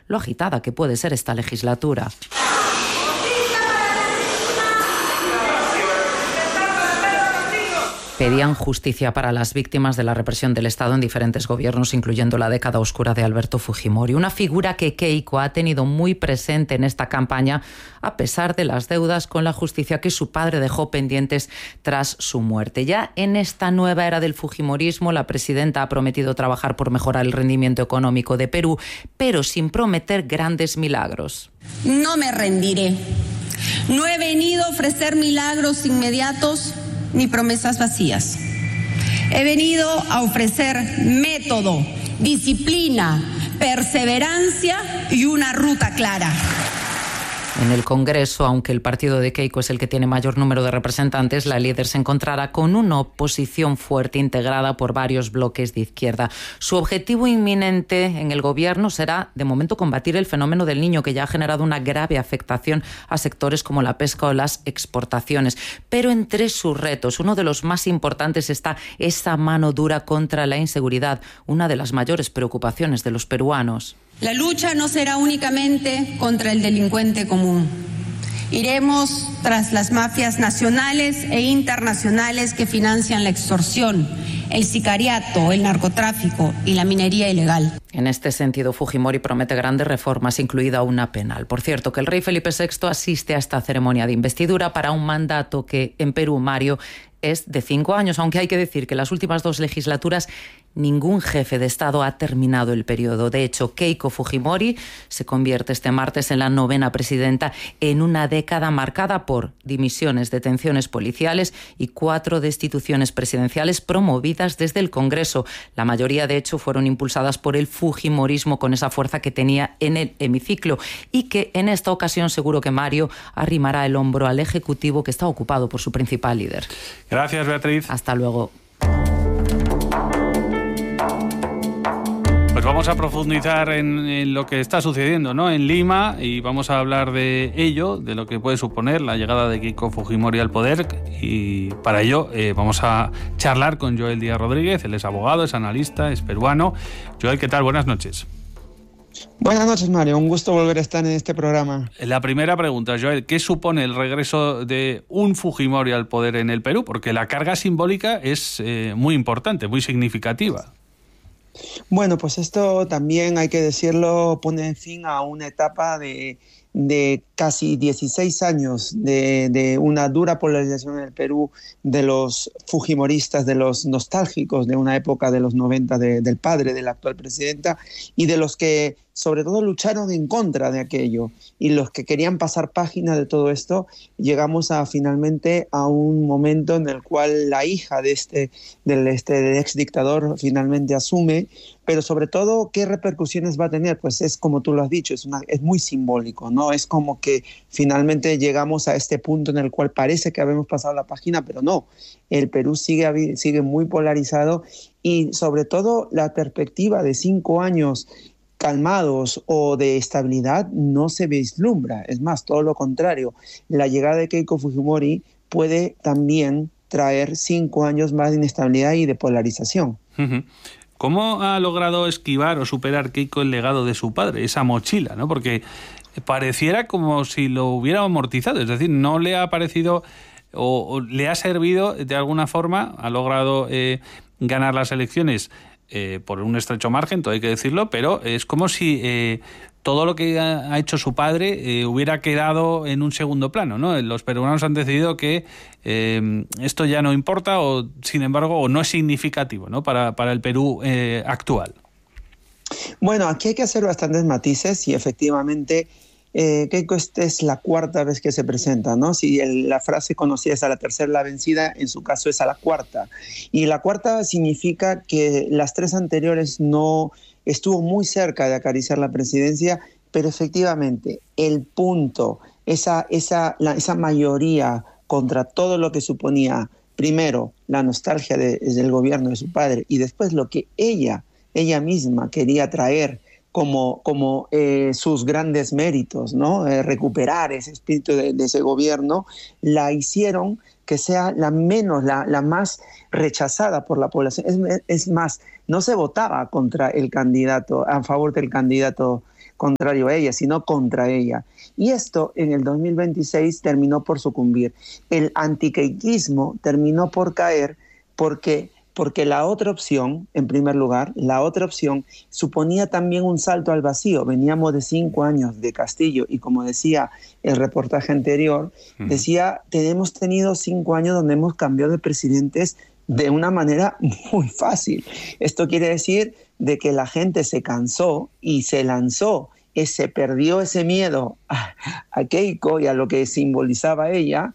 lo agitada que puede ser esta legislatura. Pedían justicia para las víctimas de la represión del Estado en diferentes gobiernos, incluyendo la década oscura de Alberto Fujimori, una figura que Keiko ha tenido muy presente en esta campaña, a pesar de las deudas con la justicia que su padre dejó pendientes tras su muerte. Ya en esta nueva era del fujimorismo, la presidenta ha prometido trabajar por mejorar el rendimiento económico de Perú, pero sin prometer grandes milagros. No me rendiré. No he venido a ofrecer milagros inmediatos ni promesas vacías. He venido a ofrecer método, disciplina, perseverancia y una ruta clara. En el Congreso, aunque el partido de Keiko es el que tiene mayor número de representantes, la líder se encontrará con una oposición fuerte integrada por varios bloques de izquierda. Su objetivo inminente en el gobierno será, de momento, combatir el fenómeno del niño, que ya ha generado una grave afectación a sectores como la pesca o las exportaciones. Pero entre sus retos, uno de los más importantes está esa mano dura contra la inseguridad, una de las mayores preocupaciones de los peruanos. La lucha no será únicamente contra el delincuente común. Iremos tras las mafias nacionales e internacionales que financian la extorsión, el sicariato, el narcotráfico y la minería ilegal. En este sentido, Fujimori promete grandes reformas, incluida una penal. Por cierto, que el rey Felipe VI asiste a esta ceremonia de investidura para un mandato que en Perú, Mario, es de 5 años, aunque hay que decir que en las últimas 2 legislaturas ningún jefe de Estado ha terminado el periodo. De hecho, Keiko Fujimori se convierte este martes en la 9ª presidenta en una década marcada por dimisiones, detenciones policiales y 4 destituciones presidenciales promovidas desde el Congreso. La mayoría, de hecho, fueron impulsadas por el fujimorismo, con esa fuerza que tenía en el hemiciclo, y que en esta ocasión seguro que Mario arrimará el hombro al Ejecutivo, que está ocupado por su principal líder. Gracias, Beatriz. Hasta luego. Pues vamos a profundizar en lo que está sucediendo, ¿no?, en Lima, y vamos a hablar de ello, de lo que puede suponer la llegada de Keiko Fujimori al poder, y para ello vamos a charlar con Joel Díaz Rodríguez. Él es abogado, es analista, es peruano. Joel, ¿qué tal? Buenas noches. Buenas noches, Mario. Un gusto volver a estar en este programa. La primera pregunta, Joel, ¿qué supone el regreso de un Fujimori al poder en el Perú? Porque la carga simbólica es muy importante, muy significativa. Bueno, pues esto también, hay que decirlo, pone fin a una etapa de casi 16 años de una dura polarización en el Perú, de los fujimoristas, de los nostálgicos de una época de los 90 del padre de la actual presidenta, y de los que sobre todo lucharon en contra de aquello, y los que querían pasar página de todo esto. Llegamos finalmente a un momento en el cual la hija del ex dictador finalmente asume, pero sobre todo, ¿qué repercusiones va a tener? Pues es como tú lo has dicho, es muy simbólico, ¿no? Es como que finalmente llegamos a este punto en el cual parece que habemos pasado la página, pero no. El Perú sigue muy polarizado, y sobre todo la perspectiva de 5 años calmados o de estabilidad no se vislumbra. Es más, todo lo contrario. La llegada de Keiko Fujimori puede también traer 5 años más de inestabilidad y de polarización. Uh-huh. ¿Cómo ha logrado esquivar o superar Keiko el legado de su padre, esa mochila, ¿no? Porque pareciera como si lo hubiera amortizado, es decir, no le ha parecido o le ha servido de alguna forma, ha logrado ganar las elecciones por un estrecho margen, todo hay que decirlo, pero es como si todo lo que ha hecho su padre hubiera quedado en un segundo plano, ¿no? Los peruanos han decidido que esto ya no importa, o sin embargo, o no es significativo, ¿no?, para el Perú actual. Bueno, aquí hay que hacer bastantes matices, y efectivamente Keiko, esta es la 4ª vez que se presenta, ¿no? Si la frase conocida es a la 3ª la vencida, en su caso es a la 4ª. Y la 4ª significa que las 3 anteriores no estuvo muy cerca de acariciar la presidencia, pero efectivamente el punto, esa mayoría contra todo lo que suponía, primero, la nostalgia del gobierno de su padre, y después lo que ella misma quería traer como sus grandes méritos, ¿no? Recuperar ese espíritu de ese gobierno, la hicieron que sea la más rechazada por la población. Es más, no se votaba contra el candidato, a favor del candidato contrario a ella, sino contra ella. Y esto en el 2026 terminó por sucumbir. El antiqueiquismo terminó por caer porque la otra opción, en primer lugar, la otra opción suponía también un salto al vacío. Veníamos de 5 años de Castillo y, como decía el reportaje anterior, decía, hemos tenido 5 años donde hemos cambiado de presidentes de una manera muy fácil. Esto quiere decir de que la gente se cansó y se lanzó, se perdió ese miedo a Keiko y a lo que simbolizaba ella,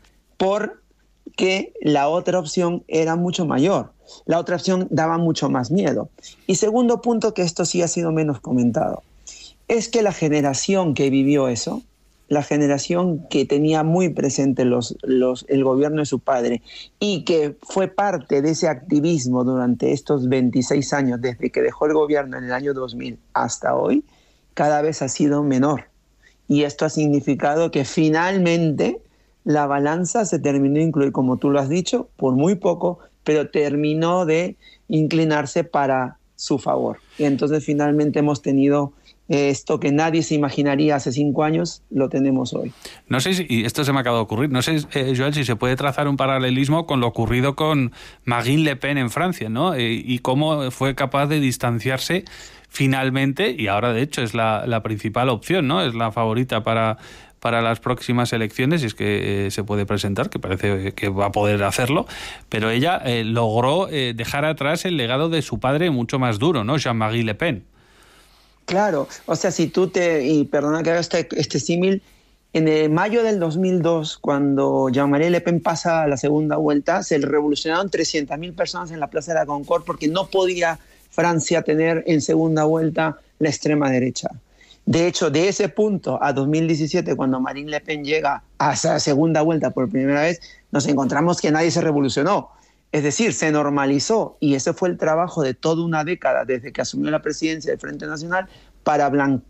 porque la otra opción era mucho mayor. La otra opción daba mucho más miedo. Y segundo punto, que esto sí ha sido menos comentado, es que la generación que vivió eso, la generación que tenía muy presente el gobierno de su padre y que fue parte de ese activismo durante estos 26 años, desde que dejó el gobierno en el año 2000 hasta hoy, cada vez ha sido menor. Y esto ha significado que finalmente la balanza se terminó de incluir, como tú lo has dicho, por muy poco, pero terminó de inclinarse para su favor. Y entonces finalmente hemos tenido esto que nadie se imaginaría hace 5 años, lo tenemos hoy. No sé si, y esto se me acaba de ocurrir, no sé, Joel, si se puede trazar un paralelismo con lo ocurrido con Marine Le Pen en Francia, ¿no? Y cómo fue capaz de distanciarse finalmente, y ahora de hecho es la principal opción, ¿no? Es la favorita para las próximas elecciones, y es que se puede presentar, que parece que va a poder hacerlo, pero ella logró dejar atrás el legado de su padre mucho más duro, ¿no? Jean-Marie Le Pen. Claro, o sea, si tú y perdona que haga este símil, en mayo del 2002, cuando Jean-Marie Le Pen pasa a la segunda vuelta, se revolucionaron 300.000 personas en la Plaza de la Concorde porque no podía Francia tener en segunda vuelta la extrema derecha. De hecho, de ese punto a 2017, cuando Marine Le Pen llega a esa segunda vuelta por primera vez, nos encontramos que nadie se revolucionó. Es decir, se normalizó, y ese fue el trabajo de toda una década desde que asumió la presidencia del Frente Nacional para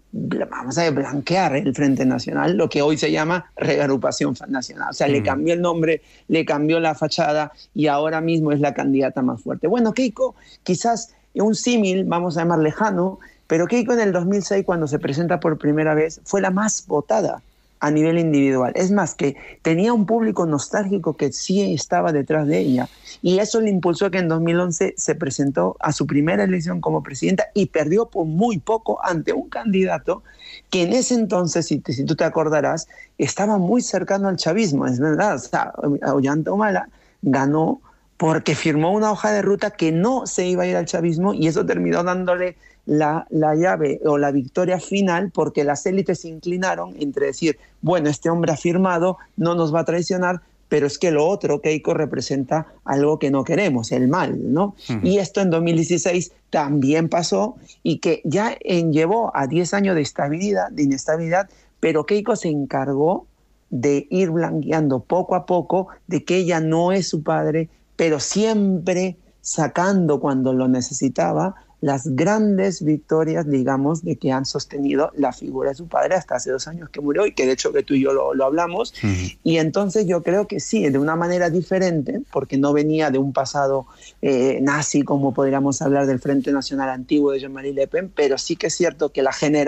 blanquear el Frente Nacional, lo que hoy se llama Reagrupación Nacional. O sea, le cambió el nombre, le cambió la fachada y ahora mismo es la candidata más fuerte. Bueno, Keiko, quizás un símil, vamos a llamar lejano, pero Keiko en el 2006, cuando se presenta por primera vez, fue la más votada a nivel individual. Es más, que tenía un público nostálgico que sí estaba detrás de ella. Y eso le impulsó a que en 2011 se presentó a su primera elección como presidenta y perdió por muy poco ante un candidato que en ese entonces, si tú te acordarás, estaba muy cercano al chavismo. Es verdad, o sea, Ollanta Humala ganó porque firmó una hoja de ruta que no se iba a ir al chavismo, y eso terminó dándole la llave o la victoria final, porque las élites se inclinaron entre decir, bueno, este hombre ha firmado, no nos va a traicionar, pero es que lo otro, Keiko, representa algo que no queremos, el mal, ¿no? Y esto en 2016 también pasó, y que ya llevó a 10 años de inestabilidad, pero Keiko se encargó de ir blanqueando poco a poco de que ella no es su padre, pero siempre sacando cuando lo necesitaba las grandes victorias, digamos, de que han sostenido la figura de su padre hasta hace 2 años que murió, y que de hecho que tú y yo lo hablamos. Y entonces yo creo que sí, de una manera diferente, porque no venía de un pasado nazi, como podríamos hablar del Frente Nacional antiguo de Jean-Marie Le Pen, pero sí que es cierto que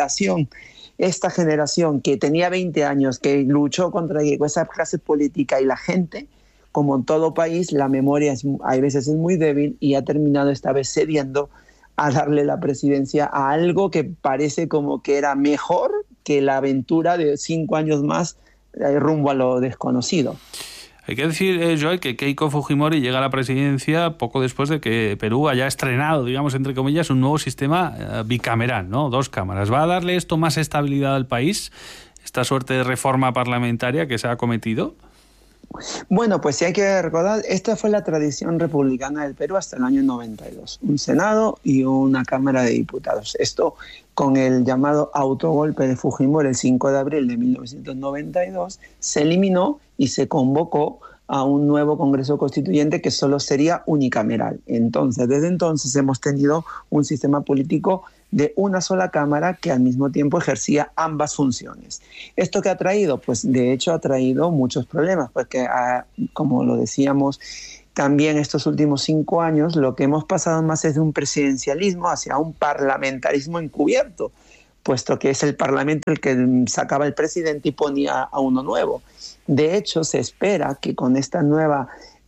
esta generación que tenía 20 años, que luchó contra esa clase política, y la gente, como en todo país, la memoria a veces es muy débil, y ha terminado esta vez cediendo a darle la presidencia a algo que parece como que era mejor que la aventura de 5 años más rumbo a lo desconocido. Hay que decir, Joel, que Keiko Fujimori llega a la presidencia poco después de que Perú haya estrenado, digamos, entre comillas, un nuevo sistema bicameral, ¿no? 2 cámaras. ¿Va a darle esto más estabilidad al país, esta suerte de reforma parlamentaria que se ha cometido? Bueno, pues sí hay que recordar, esta fue la tradición republicana del Perú hasta el año 92. Un Senado y una Cámara de Diputados. Esto con el llamado autogolpe de Fujimori el 5 de abril de 1992 se eliminó y se convocó a un nuevo Congreso Constituyente que solo sería unicameral. Entonces, desde entonces hemos tenido un sistema político de una sola Cámara que al mismo tiempo ejercía ambas funciones. ¿Esto qué ha traído? Pues de hecho ha traído muchos problemas, porque como lo decíamos también estos últimos 5 años, lo que hemos pasado más es de un presidencialismo hacia un parlamentarismo encubierto, puesto que es el Parlamento el que sacaba el presidente y ponía a uno nuevo. De hecho, se espera que con esta nueva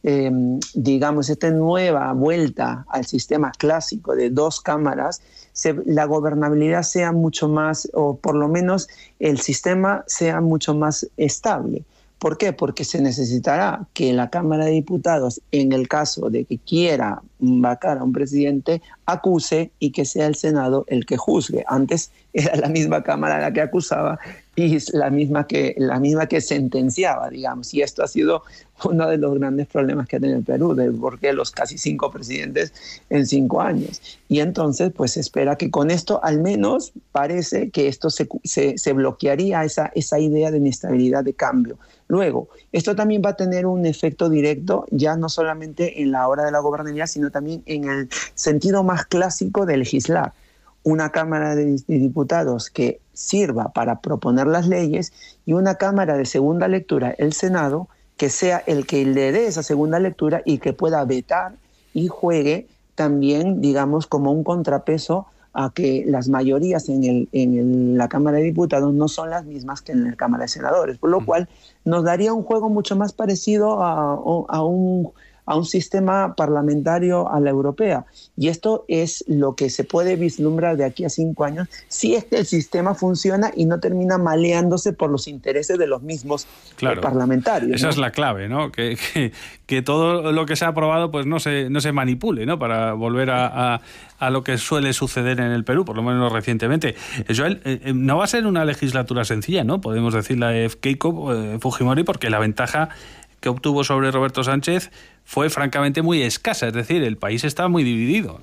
esta nueva vuelta al sistema clásico de 2 cámaras, la gobernabilidad sea mucho más, o por lo menos el sistema sea mucho más estable. ¿Por qué? Porque se necesitará que la Cámara de Diputados, en el caso de que quiera vacar a un presidente, acuse y que sea el Senado el que juzgue. Antes era la misma Cámara la que acusaba y la misma que sentenciaba, digamos. Y esto ha sido uno de los grandes problemas que ha tenido el Perú, de por qué los casi 5 presidentes en 5 años. Y entonces, pues se espera que con esto, al menos, parece que esto se bloquearía esa idea de inestabilidad de cambio. Luego, esto también va a tener un efecto directo, ya no solamente en la hora de la gobernabilidad, sino también en el sentido más clásico de legislar. Una Cámara de Diputados que sirva para proponer las leyes y una Cámara de segunda lectura, el Senado, que sea el que le dé esa segunda lectura y que pueda vetar y juegue también, digamos, como un contrapeso a que las mayorías en la Cámara de Diputados no son las mismas que en la Cámara de Senadores, por lo cual nos daría un juego mucho más parecido a un sistema parlamentario a la europea. Y esto es lo que se puede vislumbrar de aquí a 5 años, si es que el sistema funciona y no termina maleándose por los intereses de los mismos parlamentarios. Esa es la clave, ¿no? Que todo lo que se ha aprobado pues no se manipule, ¿no? Para volver a lo que suele suceder en el Perú, por lo menos recientemente. Joel, no va a ser una legislatura sencilla, ¿no? Podemos decir la de Keiko Fujimori, porque la ventaja que obtuvo sobre Roberto Sánchez fue francamente muy escasa, es decir, el país está muy dividido.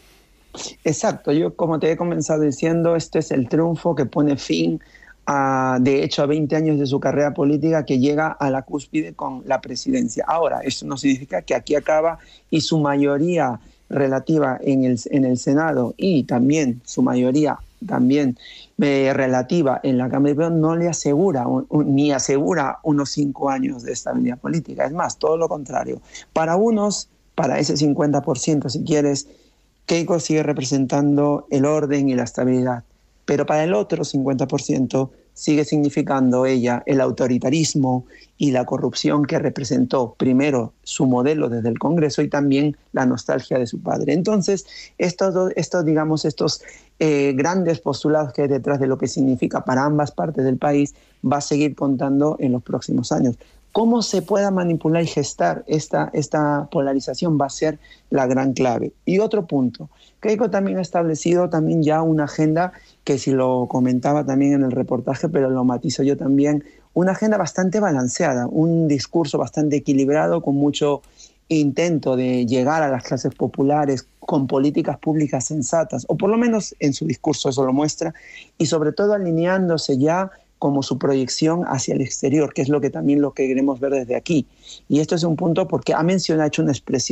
Exacto, yo como te he comenzado diciendo, este es el triunfo que pone fin de hecho a 20 años de su carrera política, que llega a la cúspide con la presidencia. Ahora, esto no significa que aquí acaba y su mayoría relativa en el Senado y también su mayoría relativa en la Cámara de Diputados no le asegura ni asegura unos 5 años de estabilidad política. Es más, todo lo contrario. Para ese 50%, si quieres, Keiko sigue representando el orden y la estabilidad. Pero para el otro 50% sigue significando ella el autoritarismo y la corrupción que representó primero su modelo desde el Congreso y también la nostalgia de su padre. Entonces, estos grandes postulados que hay detrás de lo que significa para ambas partes del país va a seguir contando en los próximos años. Cómo se pueda manipular y gestar esta polarización va a ser la gran clave. Y otro punto, Keiko también ha establecido también ya una agenda que, si lo comentaba también en el reportaje, pero lo matizo yo también, una agenda bastante balanceada, un discurso bastante equilibrado, con mucho intento de llegar a las clases populares con políticas públicas sensatas, o por lo menos en su discurso eso lo muestra, y sobre todo alineándose ya como su proyección hacia el exterior, que es lo que queremos ver desde aquí. Y esto es un punto porque ha hecho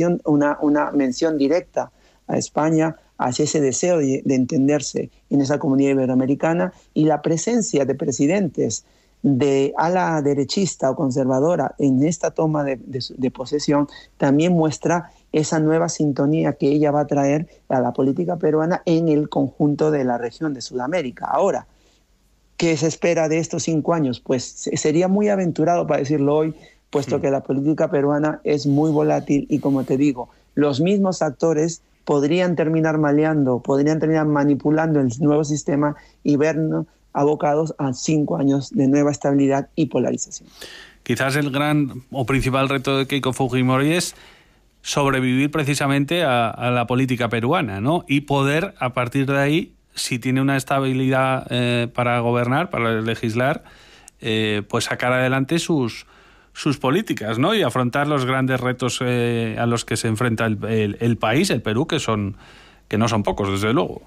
una mención directa a España hacia ese deseo de entenderse en esa comunidad iberoamericana, y la presencia de presidentes de ala derechista o conservadora en esta toma de posesión también muestra esa nueva sintonía que ella va a traer a la política peruana en el conjunto de la región de Sudamérica. Ahora, ¿qué se espera de estos 5 años? Pues sería muy aventurado para decirlo hoy, puesto que la política peruana es muy volátil y, como te digo, los mismos actores podrían terminar maleando, podrían terminar manipulando el nuevo sistema y vernos abocados a 5 años de nueva estabilidad y polarización. Quizás el gran o principal reto de Keiko Fujimori es sobrevivir precisamente a la política peruana, ¿no? Y poder, a partir de ahí, si tiene una estabilidad para gobernar, para legislar, pues sacar adelante sus políticas, ¿no? Y afrontar los grandes retos a los que se enfrenta el país, el Perú, que no son pocos, desde luego.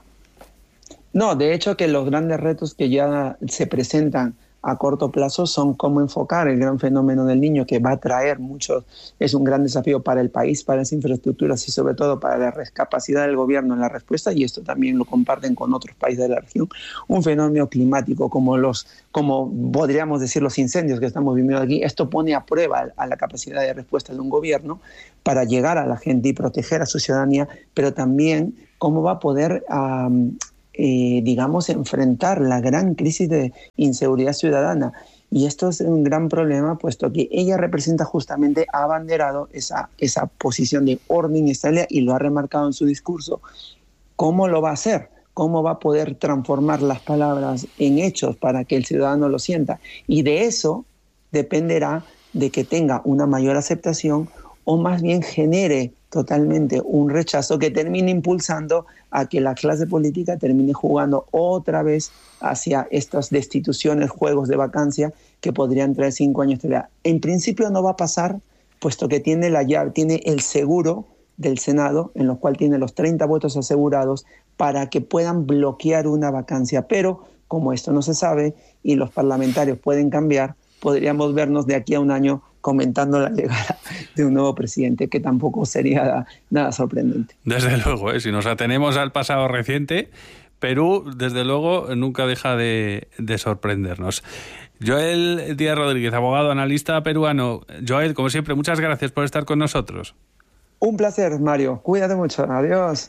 No, de hecho que los grandes retos que ya se presentan a corto plazo son cómo enfocar el gran fenómeno del Niño, que va a traer es un gran desafío para el país, para las infraestructuras y sobre todo para la capacidad del gobierno en la respuesta, y esto también lo comparten con otros países de la región. Un fenómeno climático como podríamos decir los incendios que estamos viviendo aquí, esto pone a prueba a la capacidad de respuesta de un gobierno para llegar a la gente y proteger a su ciudadanía, pero también cómo va a poder digamos, enfrentar la gran crisis de inseguridad ciudadana. Y esto es un gran problema, puesto que ella representa justamente, ha abanderado esa posición de orden y estabilidad y lo ha remarcado en su discurso. ¿Cómo lo va a hacer? ¿Cómo va a poder transformar las palabras en hechos para que el ciudadano lo sienta? Y de eso dependerá de que tenga una mayor aceptación o más bien genere totalmente un rechazo que termine impulsando a que la clase política termine jugando otra vez hacia estas destituciones, juegos de vacancia que podrían traer 5 años de edad. En principio no va a pasar, puesto que tiene la llave, tiene el seguro del Senado, en lo cual tiene los 30 votos asegurados para que puedan bloquear una vacancia. Pero como esto no se sabe y los parlamentarios pueden cambiar, podríamos vernos de aquí a un año comentando la llegada de un nuevo presidente, que tampoco sería nada sorprendente. Desde luego, si nos atenemos al pasado reciente, Perú, desde luego, nunca deja de sorprendernos. Joel Díaz Rodríguez, abogado, analista peruano. Joel, como siempre, muchas gracias por estar con nosotros. Un placer, Mario. Cuídate mucho. Adiós.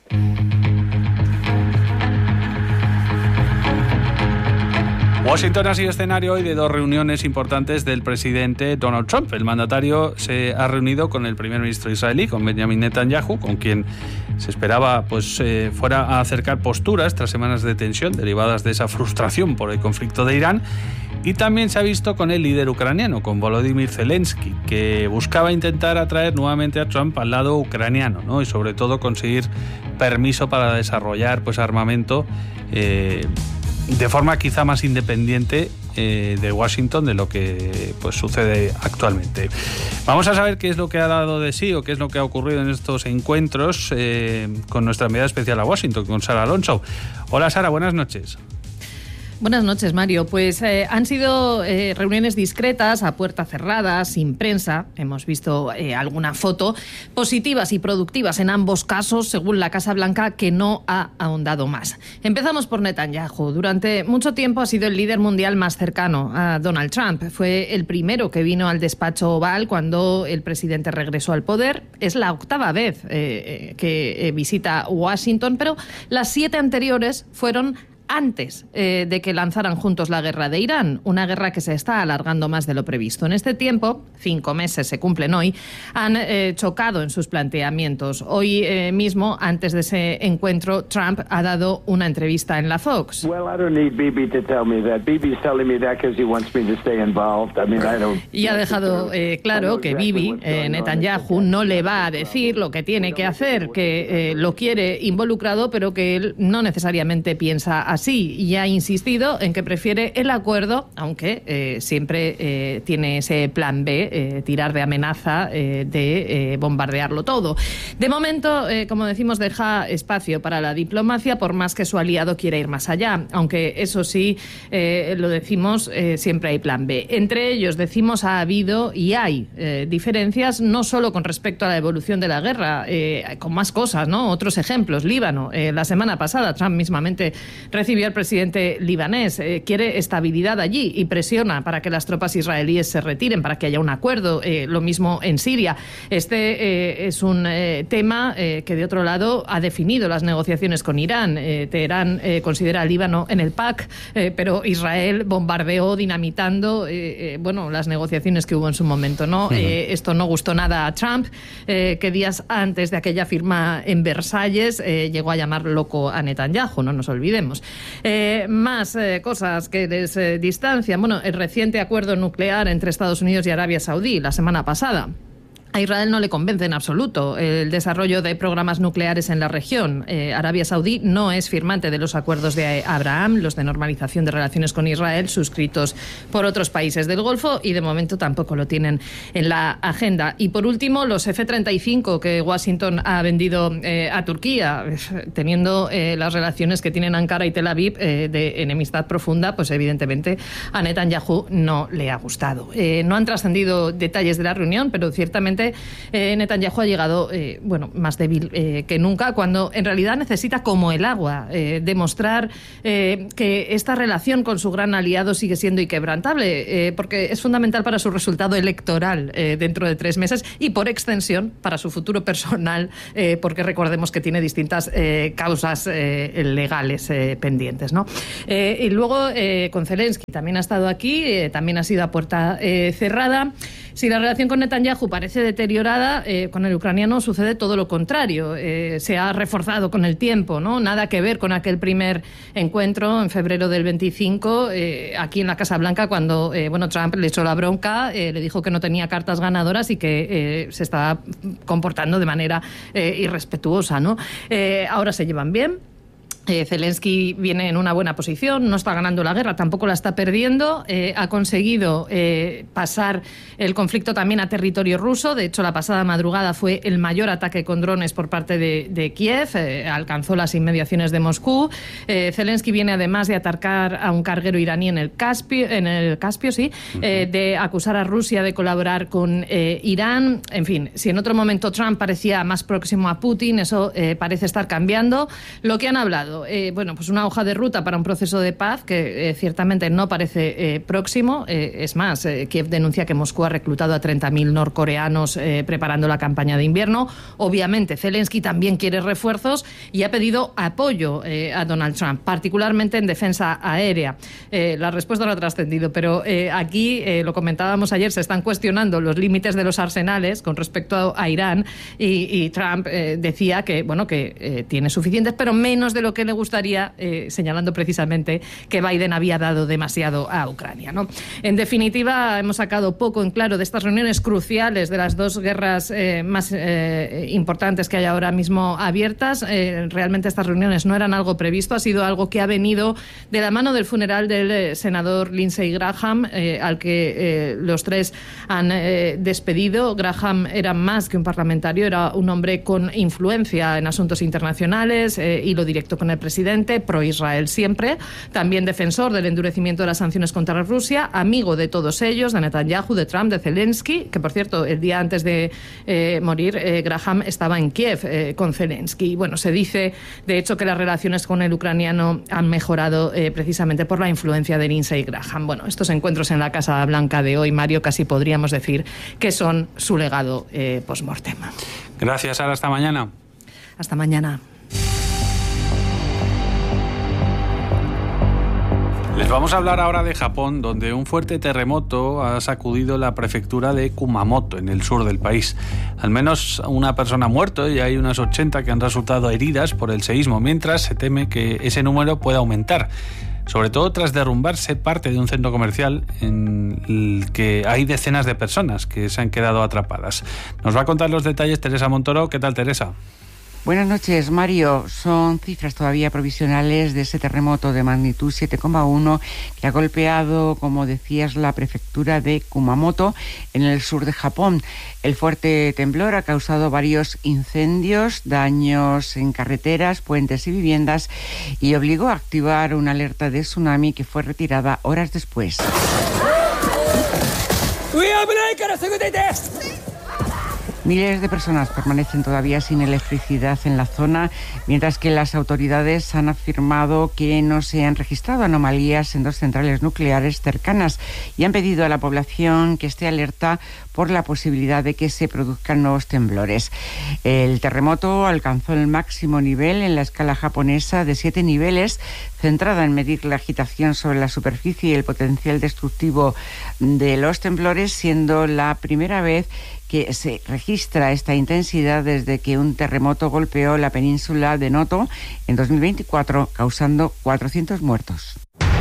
Washington ha sido escenario hoy de 2 reuniones importantes del presidente Donald Trump. El mandatario se ha reunido con el primer ministro israelí, con Benjamin Netanyahu, con quien se esperaba fuera a acercar posturas tras semanas de tensión derivadas de esa frustración por el conflicto de Irán. Y también se ha visto con el líder ucraniano, con Volodymyr Zelensky, que buscaba intentar atraer nuevamente a Trump al lado ucraniano, ¿no? Y sobre todo conseguir permiso para desarrollar armamento de forma quizá más independiente de Washington de lo que sucede actualmente. Vamos a saber qué es lo que ha dado de sí o qué es lo que ha ocurrido en estos encuentros con nuestra enviada especial a Washington, con Sara Alonso. Hola Sara, buenas noches. Buenas noches, Mario. Pues han sido reuniones discretas, a puerta cerrada, sin prensa. Hemos visto alguna foto, positivas y productivas en ambos casos, según la Casa Blanca, que no ha ahondado más. Empezamos por Netanyahu. Durante mucho tiempo ha sido el líder mundial más cercano a Donald Trump. Fue el primero que vino al despacho Oval cuando el presidente regresó al poder. Es la 8ª vez que visita Washington, pero las 7 anteriores fueron antes de que lanzaran juntos la guerra de Irán, una guerra que se está alargando más de lo previsto. En este tiempo, 5 meses se cumplen hoy, han chocado en sus planteamientos. Hoy mismo, antes de ese encuentro, Trump ha dado una entrevista en la Fox. Y ha dejado claro que Bibi, Netanyahu, no le va a decir lo que tiene que hacer, que lo quiere involucrado, pero que él no necesariamente piensa así, y ha insistido en que prefiere el acuerdo, aunque siempre tiene ese plan B, tirar de amenaza, de bombardearlo todo. De momento, como decimos, deja espacio para la diplomacia, por más que su aliado quiera ir más allá, aunque eso sí, lo decimos, siempre hay plan B. Entre ellos, decimos, ha habido y hay diferencias, no solo con respecto a la evolución de la guerra, con más cosas, ¿no? Otros ejemplos, Líbano. La semana pasada, Trump mismamente recibió al presidente libanés, quiere estabilidad allí y presiona para que las tropas israelíes se retiren, para que haya un acuerdo. Lo mismo en Siria. Este es un tema que, de otro lado, ha definido las negociaciones con Irán. Teherán considera al Líbano en el PAC, pero Israel bombardeó, dinamitando las negociaciones que hubo en su momento, ¿no? Esto no gustó nada a Trump, que días antes de aquella firma en Versalles llegó a llamar loco a Netanyahu, no nos olvidemos. Más cosas que les distancian. Bueno, el reciente acuerdo nuclear entre Estados Unidos y Arabia Saudí la semana pasada. A Israel no le convence en absoluto el desarrollo de programas nucleares en la región. Arabia Saudí no es firmante de los acuerdos de Abraham, los de normalización de relaciones con Israel, suscritos por otros países del Golfo, y de momento tampoco lo tienen en la agenda. Y por último, los F-35 que Washington ha vendido a Turquía, teniendo las relaciones que tienen Ankara y Tel Aviv de enemistad profunda, pues evidentemente a Netanyahu no le ha gustado. No han trascendido detalles de la reunión, pero ciertamente presidente Netanyahu ha llegado más débil que nunca, cuando en realidad necesita, como el agua, demostrar que esta relación con su gran aliado sigue siendo inquebrantable, porque es fundamental para su resultado electoral dentro de 3 meses y, por extensión, para su futuro personal, porque recordemos que tiene distintas causas legales pendientes, ¿no? Y luego con Zelensky también ha estado aquí, también ha sido a puerta cerrada. Si la relación con Netanyahu parece deteriorada, con el ucraniano sucede todo lo contrario. Se ha reforzado con el tiempo, ¿no? Nada que ver con aquel primer encuentro en febrero del 25, aquí en la Casa Blanca, cuando Trump le echó la bronca, le dijo que no tenía cartas ganadoras y que se estaba comportando de manera irrespetuosa, ¿no? Ahora se llevan bien. Zelensky viene en una buena posición, no está ganando la guerra, tampoco la está perdiendo, ha conseguido pasar el conflicto también a territorio ruso. De hecho, la pasada madrugada fue el mayor ataque con drones por parte de Kiev, alcanzó las inmediaciones de Moscú. Zelensky viene además de atacar a un carguero iraní en el Caspio, sí, de acusar a Rusia de colaborar con Irán. En fin, si en otro momento Trump parecía más próximo a Putin, eso parece estar cambiando. Lo que han hablado, pues una hoja de ruta para un proceso de paz que ciertamente no parece próximo. Es más, Kiev denuncia que Moscú ha reclutado a 30.000 norcoreanos preparando la campaña de invierno. Obviamente, Zelensky también quiere refuerzos y ha pedido apoyo a Donald Trump, particularmente en defensa aérea. La respuesta no ha trascendido, pero aquí, lo comentábamos ayer, se están cuestionando los límites de los arsenales con respecto a Irán y Trump decía que tiene suficientes, pero menos de lo que le gustaría, señalando precisamente que Biden había dado demasiado a Ucrania, ¿no? En definitiva, hemos sacado poco en claro de estas reuniones cruciales de las 2 guerras más importantes que hay ahora mismo abiertas. Realmente estas reuniones no eran algo previsto, ha sido algo que ha venido de la mano del funeral del senador Lindsey Graham, al que los 3 han despedido. Graham era más que un parlamentario, era un hombre con influencia en asuntos internacionales, hilo directo con el presidente, pro-Israel siempre, también defensor del endurecimiento de las sanciones contra Rusia, amigo de todos ellos, de Netanyahu, de Trump, de Zelensky, que por cierto, el día antes de morir, Graham estaba en Kiev con Zelensky. Bueno, se dice, de hecho, que las relaciones con el ucraniano han mejorado precisamente por la influencia de Lindsey Graham. Bueno, estos encuentros en la Casa Blanca de hoy, Mario, casi podríamos decir que son su legado post-mortem. Gracias, Sara. Hasta mañana. Hasta mañana. Les vamos a hablar ahora de Japón, donde un fuerte terremoto ha sacudido la prefectura de Kumamoto, en el sur del país. Al menos una persona ha muerto y hay unas 80 que han resultado heridas por el seísmo, mientras se teme que ese número pueda aumentar, sobre todo tras derrumbarse parte de un centro comercial en el que hay decenas de personas que se han quedado atrapadas. Nos va a contar los detalles Teresa Montoro. ¿Qué tal, Teresa? Buenas noches, Mario. Son cifras todavía provisionales de ese terremoto de magnitud 7,1 que ha golpeado, como decías, la prefectura de Kumamoto, en el sur de Japón. El fuerte temblor ha causado varios incendios, daños en carreteras, puentes y viviendas, y obligó a activar una alerta de tsunami que fue retirada horas después. Miles de personas permanecen todavía sin electricidad en la zona, mientras que las autoridades han afirmado que no se han registrado anomalías en 2 centrales nucleares cercanas y han pedido a la población que esté alerta por la posibilidad de que se produzcan nuevos temblores. El terremoto alcanzó el máximo nivel en la escala japonesa de 7 niveles, centrada en medir la agitación sobre la superficie y el potencial destructivo de los temblores, siendo la primera vez que se registra esta intensidad desde que un terremoto golpeó la península de Noto en 2024, causando 400 muertos.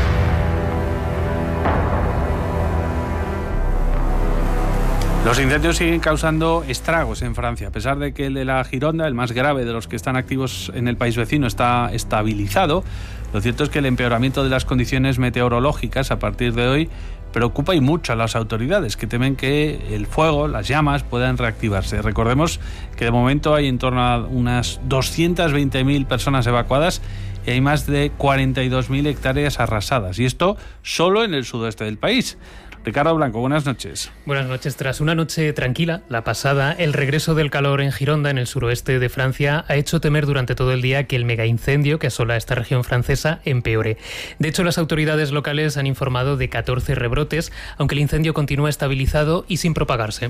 Los incendios siguen causando estragos en Francia, a pesar de que el de la Gironda, el más grave de los que están activos en el país vecino, está estabilizado. Lo cierto es que el empeoramiento de las condiciones meteorológicas a partir de hoy preocupa y mucho a las autoridades, que temen que el fuego, las llamas, puedan reactivarse. Recordemos que de momento hay en torno a unas 220.000 personas evacuadas y hay más de 42.000 hectáreas arrasadas. Y esto solo en el sudoeste del país. Ricardo Blanco, buenas noches. Buenas noches. Tras una noche tranquila, la pasada, el regreso del calor en Gironda, en el suroeste de Francia, ha hecho temer durante todo el día que el megaincendio que asola esta región francesa empeore. De hecho, las autoridades locales han informado de 14 rebrotes, aunque el incendio continúa estabilizado y sin propagarse.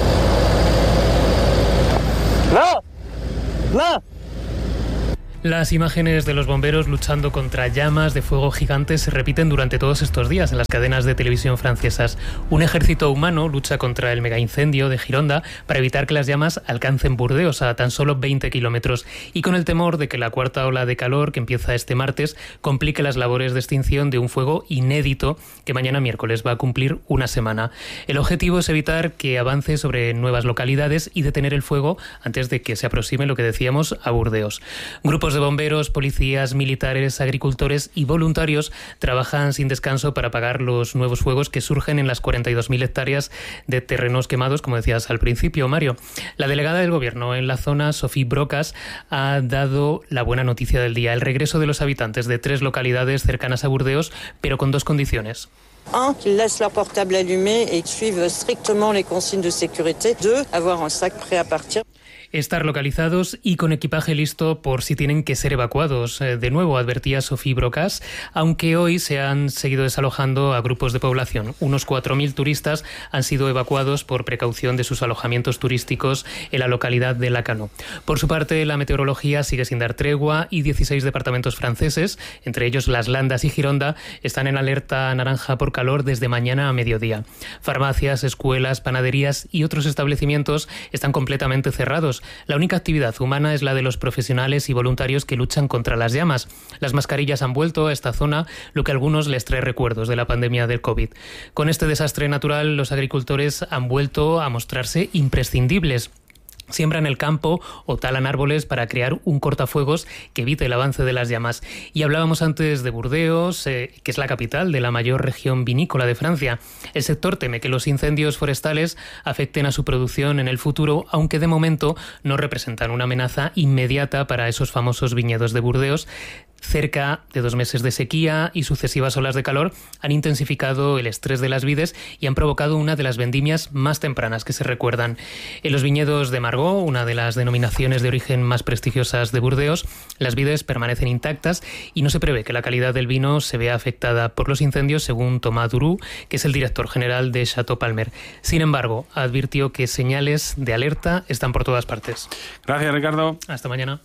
Las imágenes de los bomberos luchando contra llamas de fuego gigantes se repiten durante todos estos días en las cadenas de televisión francesas. Un ejército humano lucha contra el megaincendio de Gironda para evitar que las llamas alcancen Burdeos, a tan solo 20 kilómetros, y con el temor de que la cuarta ola de calor, que empieza este martes, complique las labores de extinción de un fuego inédito que mañana miércoles va a cumplir una semana. El objetivo es evitar que avance sobre nuevas localidades y detener el fuego antes de que se aproxime, lo que decíamos, a Burdeos. Grupos de bomberos, policías, militares, agricultores y voluntarios trabajan sin descanso para apagar los nuevos fuegos que surgen en las 42.000 hectáreas de terrenos quemados, como decías al principio, Mario. La delegada del Gobierno en la zona, Sophie Brocas, ha dado la buena noticia del día: el regreso de los habitantes de 3 localidades cercanas a Burdeos, pero con 2 condiciones. 1, qu'ils laissent leur portable allumé et suivent strictement les consignes de sécurité. 2, avoir un sac prêt à partir. Estar localizados y con equipaje listo por si tienen que ser evacuados. De nuevo, advertía Sophie Brocas, aunque hoy se han seguido desalojando a grupos de población. Unos 4.000 turistas han sido evacuados por precaución de sus alojamientos turísticos en la localidad de Lacanau. Por su parte, la meteorología sigue sin dar tregua y 16 departamentos franceses, entre ellos Las Landas y Gironda, están en alerta naranja por calor desde mañana a mediodía. Farmacias, escuelas, panaderías y otros establecimientos están completamente cerrados. La única actividad humana es la de los profesionales y voluntarios que luchan contra las llamas. Las mascarillas han vuelto a esta zona, lo que a algunos les trae recuerdos de la pandemia del COVID. Con este desastre natural, los agricultores han vuelto a mostrarse imprescindibles. Siembran el campo o talan árboles para crear un cortafuegos que evite el avance de las llamas. Y hablábamos antes de Burdeos, que es la capital de la mayor región vinícola de Francia. El sector teme que los incendios forestales afecten a su producción en el futuro, aunque de momento no representan una amenaza inmediata para esos famosos viñedos de Burdeos. Cerca de 2 meses de sequía y sucesivas olas de calor han intensificado el estrés de las vides y han provocado una de las vendimias más tempranas que se recuerdan. En los viñedos de Margaux, una de las denominaciones de origen más prestigiosas de Burdeos, las vides permanecen intactas y no se prevé que la calidad del vino se vea afectada por los incendios, según Thomas Duroux, que es el director general de Chateau Palmer. Sin embargo, advirtió que señales de alerta están por todas partes. Gracias, Ricardo. Hasta mañana.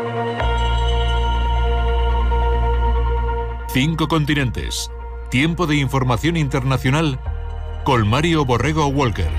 5 continentes. Tiempo de información internacional con Mario Borrego Walker.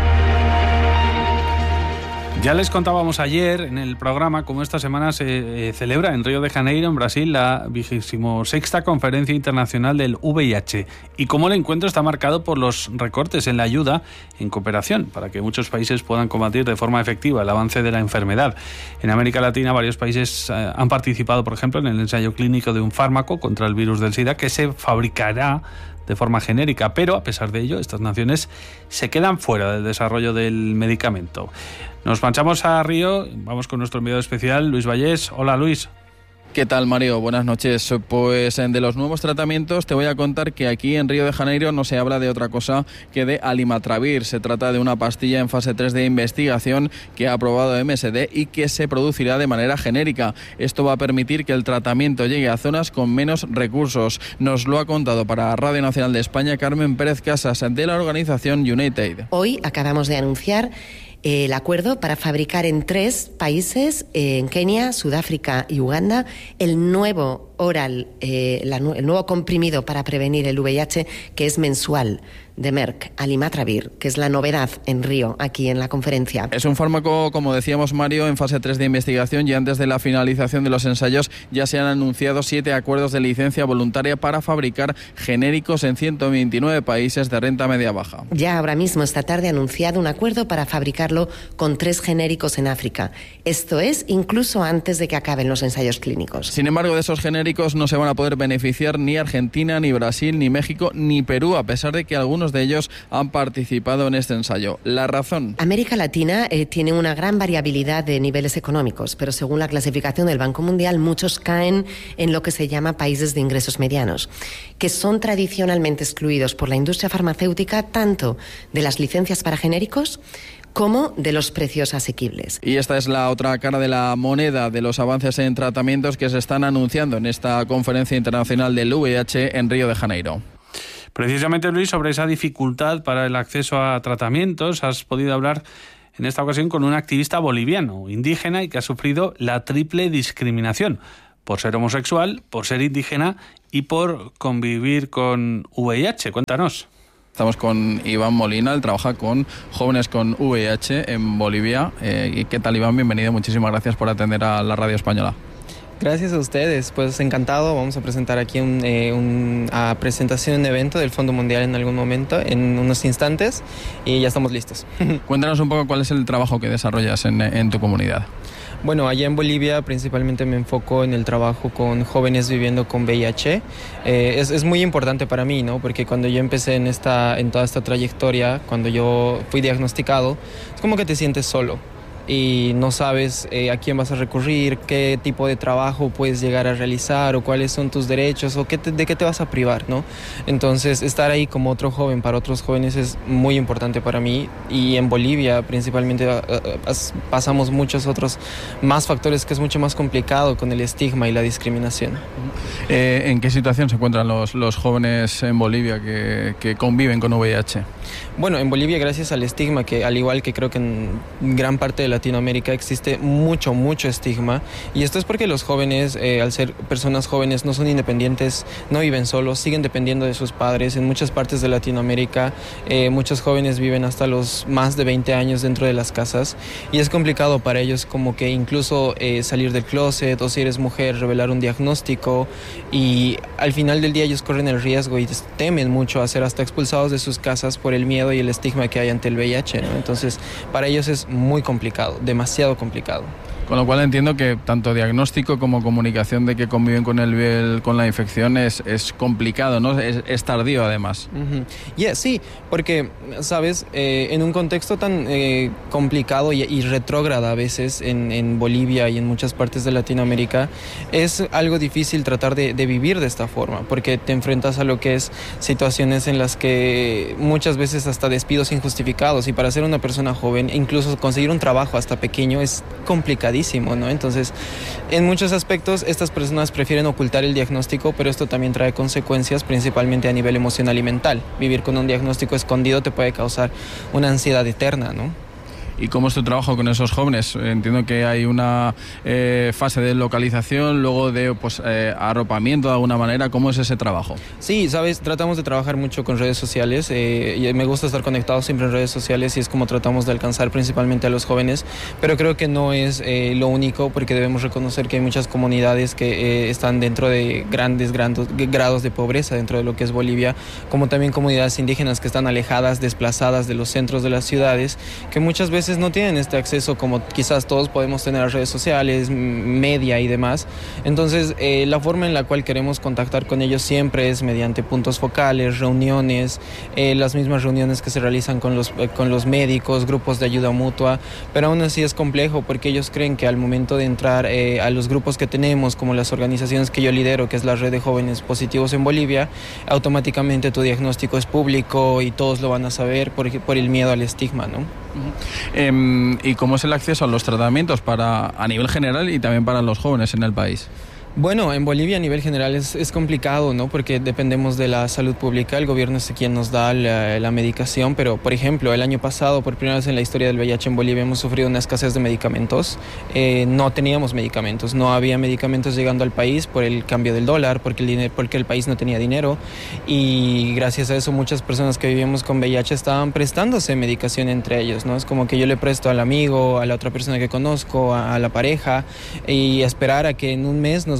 Ya les contábamos ayer en el programa cómo esta semana se celebra en Río de Janeiro, en Brasil, la 26ª Conferencia Internacional del VIH y cómo el encuentro está marcado por los recortes en la ayuda en cooperación para que muchos países puedan combatir de forma efectiva el avance de la enfermedad. En América Latina, varios países han participado, por ejemplo, en el ensayo clínico de un fármaco contra el virus del SIDA que se fabricará de forma genérica, pero a pesar de ello, estas naciones se quedan fuera del desarrollo del medicamento. Nos marchamos a Río, vamos con nuestro enviado especial, Luis Vallés. Hola, Luis. ¿Qué tal, Mario? Buenas noches. Pues de los nuevos tratamientos te voy a contar que aquí en Río de Janeiro no se habla de otra cosa que de alimatravir. Se trata de una pastilla en fase 3 de investigación que ha aprobado MSD y que se producirá de manera genérica. Esto va a permitir que el tratamiento llegue a zonas con menos recursos. Nos lo ha contado para Radio Nacional de España Carmen Pérez Casas, de la organización United. Hoy acabamos de anunciar el acuerdo para fabricar en 3 países, en Kenia, Sudáfrica y Uganda, el nuevo oral, el nuevo comprimido para prevenir el VIH, que es mensual, de Merck, alimatravir, que es la novedad en Río, aquí en la conferencia. Es un fármaco, como decíamos, Mario, en fase 3 de investigación, y antes de la finalización de los ensayos ya se han anunciado 7 acuerdos de licencia voluntaria para fabricar genéricos en 129 países de renta media-baja. Ya ahora mismo, esta tarde, ha anunciado un acuerdo para fabricarlo con 3 genéricos en África. Esto es incluso antes de que acaben los ensayos clínicos. Sin embargo, de esos genéricos genéricos no se van a poder beneficiar ni Argentina, ni Brasil, ni México, ni Perú, a pesar de que algunos de ellos han participado en este ensayo. ¿La razón? América Latina tiene una gran variabilidad de niveles económicos, pero según la clasificación del Banco Mundial, muchos caen en lo que se llama países de ingresos medianos, que son tradicionalmente excluidos por la industria farmacéutica tanto de las licencias para genéricos como de los precios asequibles. Y esta es la otra cara de la moneda de los avances en tratamientos que se están anunciando en esta conferencia internacional del VIH en Río de Janeiro. Precisamente, Luis, sobre esa dificultad para el acceso a tratamientos, has podido hablar en esta ocasión con un activista boliviano, indígena y que ha sufrido la triple discriminación por ser homosexual, por ser indígena y por convivir con VIH. Cuéntanos. Estamos con Iván Molina, él trabaja con jóvenes con VIH en Bolivia. ¿Qué tal, Iván? Bienvenido, muchísimas gracias por atender a la radio española. Gracias a ustedes, pues encantado. Vamos a presentar aquí una presentación, un evento del Fondo Mundial en algún momento, en unos instantes, y ya estamos listos. Cuéntanos un poco cuál es el trabajo que desarrollas en tu comunidad. Bueno, allá en Bolivia principalmente me enfoco en el trabajo con jóvenes viviendo con VIH. Es muy importante para mí, ¿no? Porque cuando yo empecé en toda esta trayectoria, cuando yo fui diagnosticado, es como que te sientes solo y no sabes a quién vas a recurrir, qué tipo de trabajo puedes llegar a realizar o cuáles son tus derechos o de qué te vas a privar, ¿no? Entonces, estar ahí como otro joven para otros jóvenes es muy importante para mí, y en Bolivia principalmente pasamos muchos otros más factores que es mucho más complicado con el estigma y la discriminación. ¿En qué situación se encuentran los jóvenes en Bolivia que conviven con VIH? Bueno, en Bolivia, gracias al estigma, que al igual que creo que en gran parte de Latinoamérica existe mucho estigma, y esto es porque los jóvenes, al ser personas jóvenes, no son independientes, no viven solos, siguen dependiendo de sus padres. En muchas partes de Latinoamérica muchos jóvenes viven hasta los más de 20 años dentro de las casas, y es complicado para ellos como que incluso salir del closet, o si eres mujer, revelar un diagnóstico, y al final del día ellos corren el riesgo y temen mucho a ser hasta expulsados de sus casas por el miedo y el estigma que hay ante el VIH, ¿no? Entonces, para ellos es muy complicado, demasiado complicado. Con lo cual entiendo que tanto diagnóstico como comunicación de que conviven con la infección es complicado, ¿no? Es tardío, además. Sí, porque, ¿sabes? En un contexto tan complicado y retrógrado a veces en Bolivia y en muchas partes de Latinoamérica, es algo difícil tratar de vivir de esta forma, porque te enfrentas a lo que es situaciones en las que muchas veces hasta despidos injustificados, y para ser una persona joven, incluso conseguir un trabajo hasta pequeño es complicadísimo, ¿no? Entonces, en muchos aspectos, estas personas prefieren ocultar el diagnóstico, pero esto también trae consecuencias, principalmente a nivel emocional y mental. Vivir con un diagnóstico escondido te puede causar una ansiedad eterna, ¿no? ¿Y cómo es tu trabajo con esos jóvenes? Entiendo que hay una fase de localización, luego de arropamiento de alguna manera. ¿Cómo es ese trabajo? Sí, sabes, tratamos de trabajar mucho con redes sociales. Y me gusta estar conectado siempre en redes sociales, y es como tratamos de alcanzar principalmente a los jóvenes. Pero creo que no es lo único, porque debemos reconocer que hay muchas comunidades que están dentro de grandes grados de pobreza dentro de lo que es Bolivia, como también comunidades indígenas que están alejadas, desplazadas de los centros de las ciudades, que muchas veces no tienen este acceso como quizás todos podemos tener a redes sociales, media y demás. Entonces, la forma en la cual queremos contactar con ellos siempre es mediante puntos focales, reuniones, las mismas reuniones que se realizan con los médicos, grupos de ayuda mutua, pero aún así es complejo, porque ellos creen que al momento de entrar a los grupos que tenemos, como las organizaciones que yo lidero, que es la Red de Jóvenes Positivos en Bolivia, automáticamente tu diagnóstico es público y todos lo van a saber por el miedo al estigma, ¿no? ¿Y cómo es el acceso a los tratamientos a nivel general y también para los jóvenes en el país? Bueno, en Bolivia a nivel general es complicado, ¿no? Porque dependemos de la salud pública, el gobierno es quien nos da la medicación, pero por ejemplo, el año pasado, por primera vez en la historia del VIH en Bolivia, hemos sufrido una escasez de medicamentos. No teníamos medicamentos, no había medicamentos llegando al país por el cambio del dólar, porque el país no tenía dinero, y gracias a eso muchas personas que vivíamos con VIH estaban prestándose medicación entre ellos, ¿no? Es como que yo le presto al amigo, a la otra persona que conozco, a la pareja, y esperar a que en un mes nos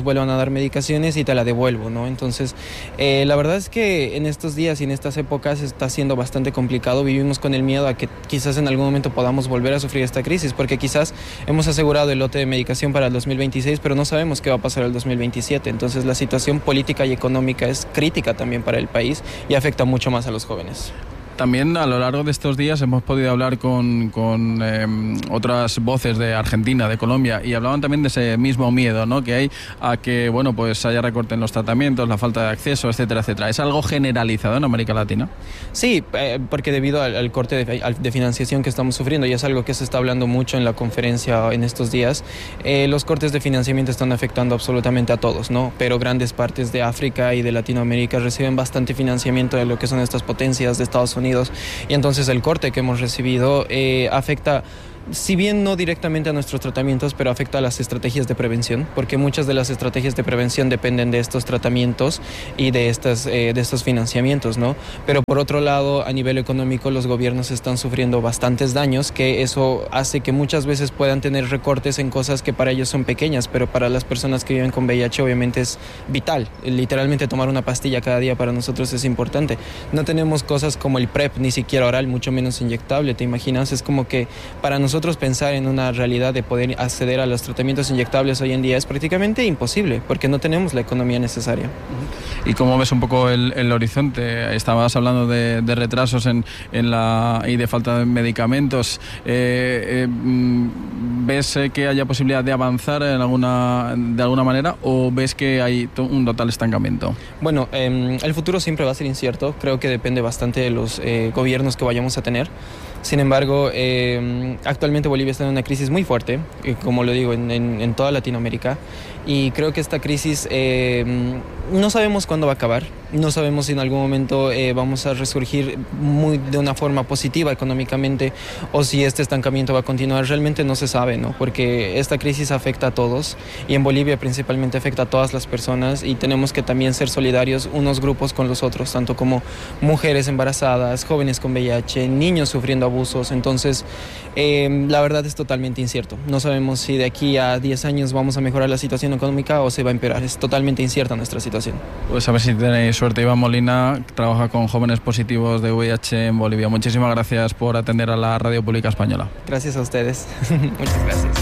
vuelvan a dar medicaciones y te la devuelvo, ¿no? Entonces, la verdad es que en estos días y en estas épocas está siendo bastante complicado. Vivimos con el miedo a que quizás en algún momento podamos volver a sufrir esta crisis, porque quizás hemos asegurado el lote de medicación para el 2026, pero no sabemos qué va a pasar el 2027. Entonces, la situación política y económica es crítica también para el país y afecta mucho más a los jóvenes. También a lo largo de estos días hemos podido hablar con otras voces de Argentina, de Colombia, y hablaban también de ese mismo miedo, ¿no?, que hay a que, bueno, pues haya recorte en los tratamientos, la falta de acceso, etcétera, etcétera. ¿Es algo generalizado en América Latina? Sí, porque debido al corte de financiación que estamos sufriendo, y es algo que se está hablando mucho en la conferencia en estos días, los cortes de financiamiento están afectando absolutamente a todos, ¿no? Pero grandes partes de África y de Latinoamérica reciben bastante financiamiento de lo que son estas potencias de Estados Unidos, y entonces el corte que hemos recibido afecta, si bien no directamente a nuestros tratamientos, pero afecta a las estrategias de prevención, porque muchas de las estrategias de prevención dependen de estos tratamientos y de estos financiamientos, ¿no? Pero por otro lado, a nivel económico, los gobiernos están sufriendo bastantes daños, que eso hace que muchas veces puedan tener recortes en cosas que para ellos son pequeñas, pero para las personas que viven con VIH obviamente es vital. Literalmente tomar una pastilla cada día para nosotros es importante. No tenemos cosas como el PrEP, ni siquiera oral, mucho menos inyectable, ¿te imaginas? Es como que para nosotros pensar en una realidad de poder acceder a los tratamientos inyectables hoy en día es prácticamente imposible, porque no tenemos la economía necesaria. ¿Y cómo ves un poco el horizonte? Estabas hablando de retrasos y de falta de medicamentos. ¿Ves que haya posibilidad de avanzar de alguna manera, o ves que hay un total estancamiento? Bueno, el futuro siempre va a ser incierto. Creo que depende bastante de los gobiernos que vayamos a tener. Sin embargo, actualmente Bolivia está en una crisis muy fuerte, como lo digo, en toda Latinoamérica, y creo que esta crisis no sabemos cuándo va a acabar, no sabemos si en algún momento vamos a resurgir de una forma positiva económicamente, o si este estancamiento va a continuar. Realmente no se sabe, ¿no? Porque esta crisis afecta a todos, y en Bolivia principalmente afecta a todas las personas, y tenemos que también ser solidarios unos grupos con los otros, tanto como mujeres embarazadas, jóvenes con VIH, niños sufriendo abusos. Entonces, la verdad es totalmente incierto. No sabemos si de aquí a 10 años vamos a mejorar la situación económica o se va a empeorar. Es totalmente incierta nuestra situación. Pues a ver si tenéis suerte. Iván Molina trabaja con jóvenes positivos de VIH en Bolivia. Muchísimas gracias por atender a la Radio Pública Española. Gracias a ustedes. Muchas gracias.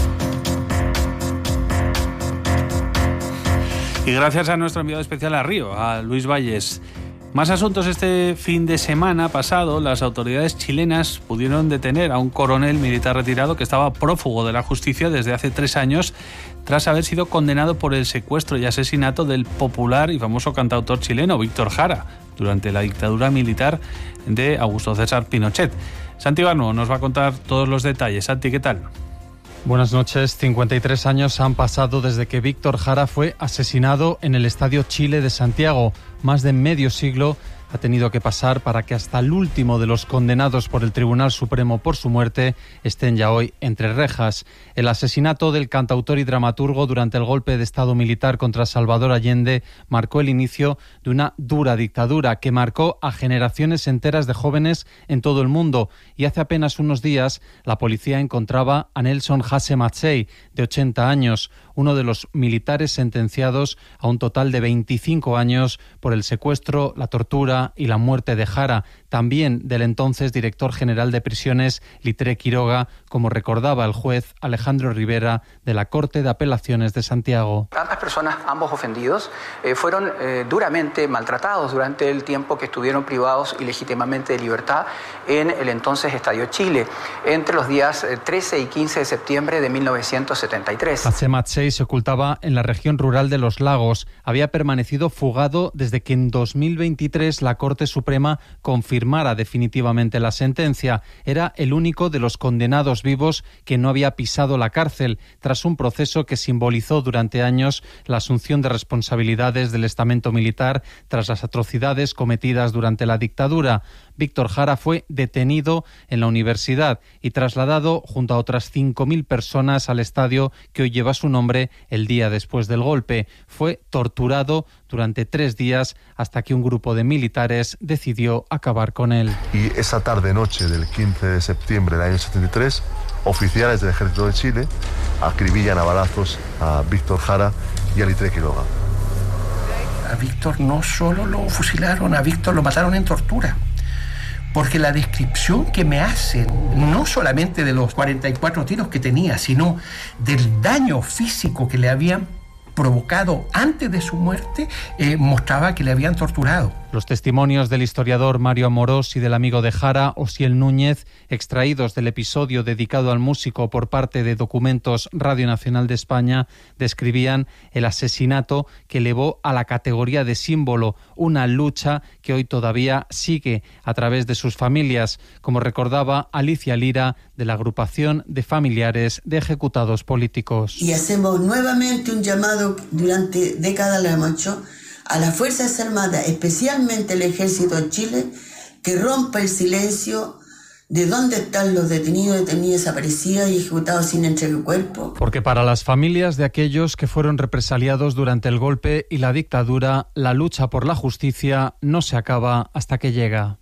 Y gracias a nuestro enviado especial a Río, a Luis Valles. Más asuntos. Este fin de semana pasado, las autoridades chilenas pudieron detener a un coronel militar retirado que estaba prófugo de la justicia desde hace 3 años, tras haber sido condenado por el secuestro y asesinato del popular y famoso cantautor chileno Víctor Jara durante la dictadura militar de Augusto César Pinochet. Santi Barno nos va a contar todos los detalles. Santi, ¿qué tal? Buenas noches. 53 años han pasado desde que Víctor Jara fue asesinado en el Estadio Chile de Santiago. Más de medio siglo ha tenido que pasar para que hasta el último de los condenados por el Tribunal Supremo por su muerte estén ya hoy entre rejas. El asesinato del cantautor y dramaturgo durante el golpe de Estado militar contra Salvador Allende marcó el inicio de una dura dictadura que marcó a generaciones enteras de jóvenes en todo el mundo. Y hace apenas unos días la policía encontraba a Nelson Hasse Matsei, de 80 años, uno de los militares sentenciados a un total de 25 años por el secuestro, la tortura y la muerte de Jara, también del entonces director general de prisiones Litre Quiroga, como recordaba el juez Alejandro Rivera de la Corte de Apelaciones de Santiago. Ambas personas, ambos ofendidos, fueron duramente maltratados durante el tiempo que estuvieron privados ilegítimamente de libertad en el entonces Estadio Chile, entre los días 13 y 15 de septiembre de 1973. Hasse Matsei se ocultaba en la región rural de Los Lagos. Había permanecido fugado desde que en 2023 la Corte Suprema confirmara definitivamente la sentencia. Era el único de los condenados vivos que no había pisado la cárcel, tras un proceso que simbolizó durante años la asunción de responsabilidades del estamento militar tras las atrocidades cometidas durante la dictadura. Víctor Jara fue detenido en la universidad y trasladado junto a otras 5.000 personas al estadio que hoy lleva su nombre el día después del golpe. Fue torturado durante 3 días hasta que un grupo de militares decidió acabar con él. Y esa tarde-noche del 15 de septiembre del año 73, oficiales del Ejército de Chile acribillan a balazos a Víctor Jara y Ali Trekelova. A Víctor no solo lo fusilaron, a Víctor lo mataron en tortura. Porque la descripción que me hacen, no solamente de los 44 tiros que tenía, sino del daño físico que le habían provocado antes de su muerte, mostraba que le habían torturado. Los testimonios del historiador Mario Amorós y del amigo de Jara, Osiel Núñez, extraídos del episodio dedicado al músico por parte de Documentos Radio Nacional de España, describían el asesinato que elevó a la categoría de símbolo, una lucha que hoy todavía sigue a través de sus familias, como recordaba Alicia Lira, de la agrupación de familiares de ejecutados políticos. Y hacemos nuevamente un llamado, durante décadas lo hemos hecho, a las Fuerzas Armadas, especialmente el Ejército de Chile, que rompa el silencio de dónde están los detenidos desaparecidos y ejecutados sin entrega de cuerpo. Porque para las familias de aquellos que fueron represaliados durante el golpe y la dictadura, la lucha por la justicia no se acaba hasta que llega.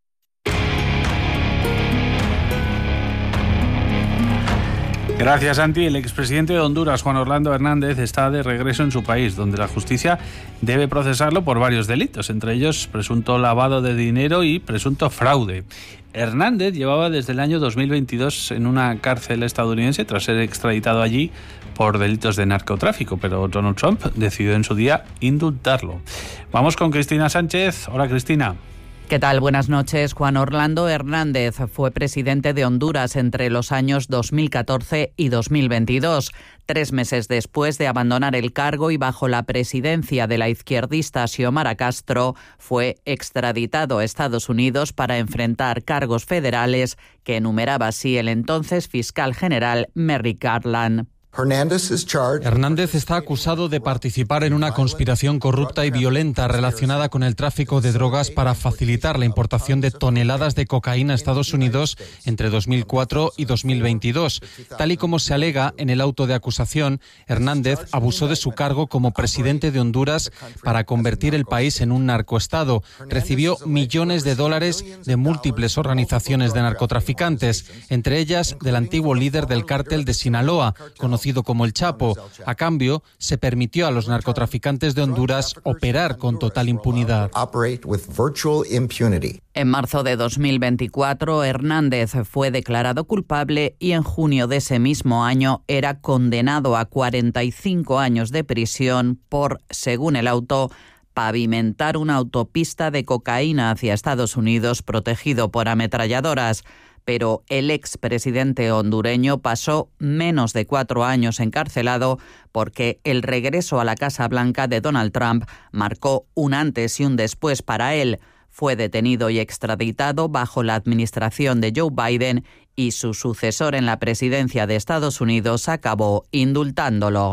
Gracias, Santi. El expresidente de Honduras, Juan Orlando Hernández, está de regreso en su país, donde la justicia debe procesarlo por varios delitos, entre ellos presunto lavado de dinero y presunto fraude. Hernández llevaba desde el año 2022 en una cárcel estadounidense tras ser extraditado allí por delitos de narcotráfico, pero Donald Trump decidió en su día indultarlo. Vamos con Cristina Sánchez. Hola, Cristina. ¿Qué tal? Buenas noches. Juan Orlando Hernández fue presidente de Honduras entre los años 2014 y 2022. 3 meses después de abandonar el cargo y bajo la presidencia de la izquierdista Xiomara Castro, fue extraditado a Estados Unidos para enfrentar cargos federales que enumeraba así el entonces fiscal general Merrick Garland. Hernández está acusado de participar en una conspiración corrupta y violenta relacionada con el tráfico de drogas para facilitar la importación de toneladas de cocaína a Estados Unidos entre 2004 y 2022. Tal y como se alega en el auto de acusación, Hernández abusó de su cargo como presidente de Honduras para convertir el país en un narcoestado. Recibió millones de dólares de múltiples organizaciones de narcotraficantes, entre ellas del antiguo líder del cártel de Sinaloa, conocido como el Chapo. A cambio, se permitió a los narcotraficantes de Honduras operar con total impunidad. En marzo de 2024, Hernández fue declarado culpable y en junio de ese mismo año era condenado a 45 años de prisión por, según el auto, pavimentar una autopista de cocaína hacia Estados Unidos protegido por ametralladoras. Pero el expresidente hondureño pasó menos de 4 años encarcelado porque el regreso a la Casa Blanca de Donald Trump marcó un antes y un después para él. Fue detenido y extraditado bajo la administración de Joe Biden y su sucesor en la presidencia de Estados Unidos acabó indultándolo.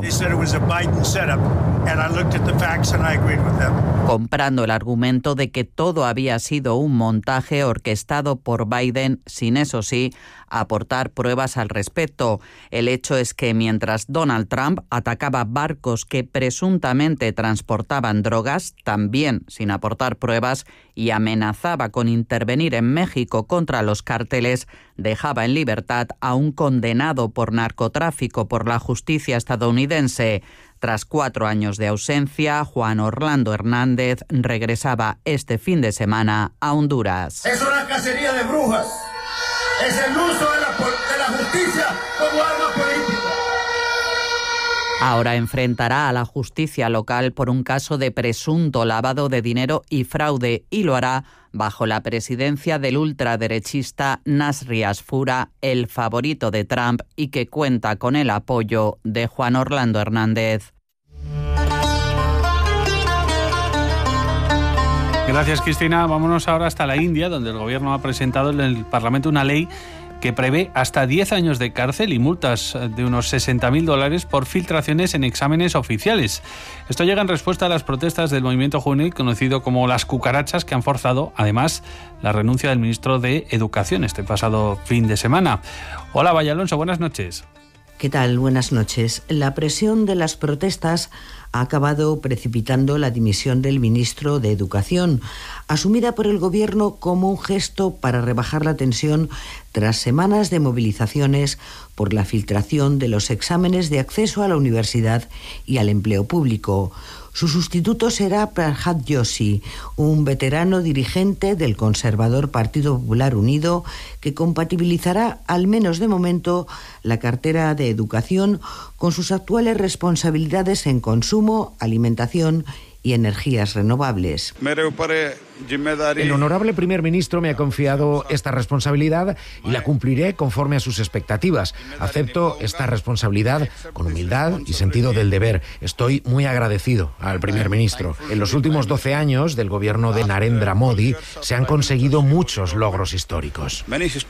Comprando el argumento de que todo había sido un montaje orquestado por Biden, sin eso sí, aportar pruebas al respecto. El hecho es que mientras Donald Trump atacaba barcos que presuntamente transportaban drogas, también sin aportar pruebas, y amenazaba con intervenir en México contra los cárteles, dejaba en libertad a un condenado por narcotráfico por la justicia estadounidense. Tras 4 años de ausencia, Juan Orlando Hernández regresaba este fin de semana a Honduras. Es una cacería de brujas. Es el uso de la justicia como arma política. Ahora enfrentará a la justicia local por un caso de presunto lavado de dinero y fraude, y lo hará bajo la presidencia del ultraderechista Nasri Asfura, el favorito de Trump y que cuenta con el apoyo de Juan Orlando Hernández. Gracias, Cristina. Vámonos ahora hasta la India, donde el gobierno ha presentado en el Parlamento una ley que prevé hasta 10 años de cárcel y multas de unos $60.000 por filtraciones en exámenes oficiales. Esto llega en respuesta a las protestas del movimiento juvenil conocido como las cucarachas, que han forzado, además, la renuncia del ministro de Educación este pasado fin de semana. Hola, Vaya Alonso, buenas noches. ¿Qué tal? Buenas noches. La presión de las protestas ha acabado precipitando la dimisión del ministro de Educación, asumida por el Gobierno como un gesto para rebajar la tensión tras semanas de movilizaciones por la filtración de los exámenes de acceso a la universidad y al empleo público. Su sustituto será Farhad Joshi, un veterano dirigente del conservador Partido Popular Unido que compatibilizará, al menos de momento, la cartera de Educación con sus actuales responsabilidades en consumo, alimentación y energías renovables. El honorable primer ministro me ha confiado esta responsabilidad y la cumpliré conforme a sus expectativas. Acepto esta responsabilidad con humildad y sentido del deber. Estoy muy agradecido al primer ministro. En los últimos 12 años del gobierno de Narendra Modi se han conseguido muchos logros históricos.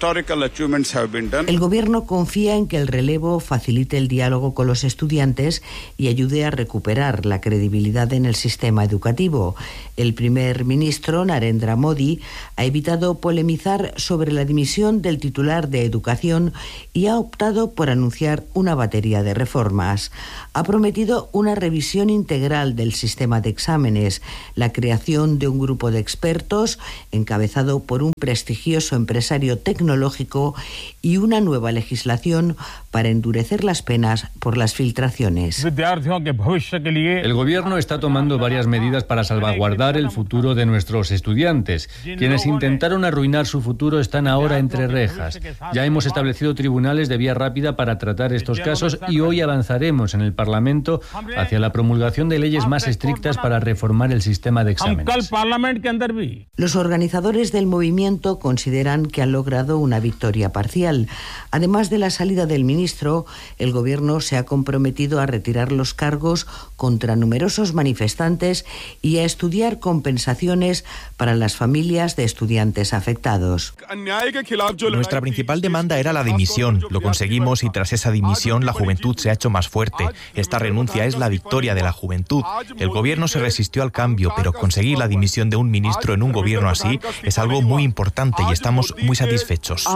El gobierno confía en que el relevo facilite el diálogo con los estudiantes y ayude a recuperar la credibilidad en el sistema educativo. El primer ministro Narendra Modi ha evitado polemizar sobre la dimisión del titular de Educación y ha optado por anunciar una batería de reformas. Ha prometido una revisión integral del sistema de exámenes, la creación de un grupo de expertos encabezado por un prestigioso empresario tecnológico y una nueva legislación para endurecer las penas por las filtraciones. El gobierno está tomando varias medidas para salvaguardar el futuro de nuestros estudiantes. Quienes intentaron arruinar su futuro están ahora entre rejas. Ya hemos establecido tribunales de vía rápida para tratar estos casos y hoy avanzaremos en el Parlamento hacia la promulgación de leyes más estrictas para reformar el sistema de exámenes. Los organizadores del movimiento consideran que han logrado una victoria parcial. Además de la salida del ministro, el gobierno se ha comprometido a retirar los cargos contra numerosos manifestantes y a estudiar compensaciones para las familias de estudiantes afectados. Nuestra principal demanda era la dimisión. Lo conseguimos y tras esa dimisión la juventud se ha hecho más fuerte. Esta renuncia es la victoria de la juventud. El gobierno se resistió al cambio, pero conseguir la dimisión de un ministro en un gobierno así es algo muy importante y estamos muy satisfechos.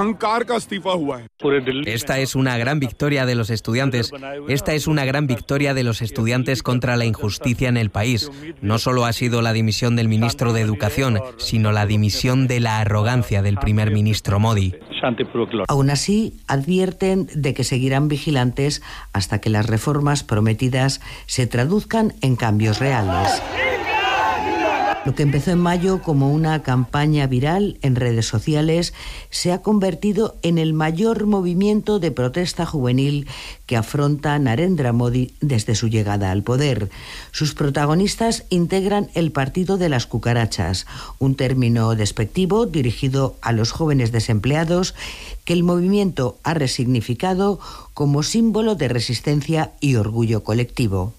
Esta es una gran victoria de los estudiantes. Esta es una gran victoria de los estudiantes contra la injusticia en el país. No solo ha sido la dimisión del ministro de Educación, sino la dimisión de la arrogancia del primer ministro Modi. Aún así, advierten de que seguirán vigilantes hasta que las reformas prometidas se traduzcan en cambios reales. Lo que empezó en mayo como una campaña viral en redes sociales se ha convertido en el mayor movimiento de protesta juvenil que afronta Narendra Modi desde su llegada al poder. Sus protagonistas integran el Partido de las Cucarachas, un término despectivo dirigido a los jóvenes desempleados que el movimiento ha resignificado como símbolo de resistencia y orgullo colectivo.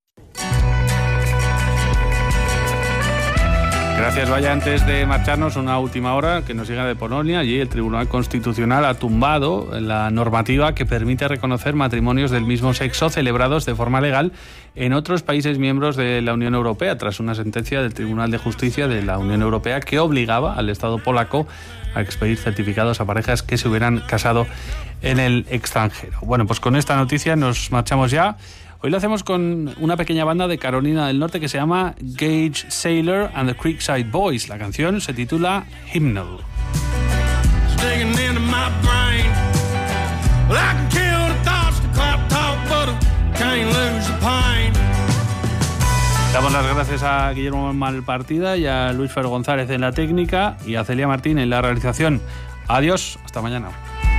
Gracias, Vaya. Antes de marcharnos, una última hora que nos llega de Polonia. Allí el Tribunal Constitucional ha tumbado la normativa que permite reconocer matrimonios del mismo sexo celebrados de forma legal en otros países miembros de la Unión Europea, tras una sentencia del Tribunal de Justicia de la Unión Europea que obligaba al Estado polaco a expedir certificados a parejas que se hubieran casado en el extranjero. Bueno, pues con esta noticia nos marchamos ya. Hoy lo hacemos con una pequeña banda de Carolina del Norte que se llama Gage Sailor and the Creekside Boys. La canción se titula Hymnal. Damos las gracias a Guillermo Malpartida y a Luis Fer González en la técnica y a Celia Martín en la realización. Adiós, hasta mañana.